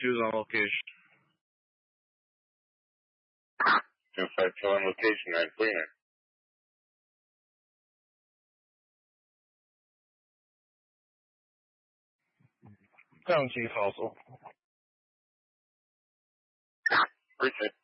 He was on location. 2-5 kill on location, 9 cleaner. Sound Chief Hustle. Appreciate it.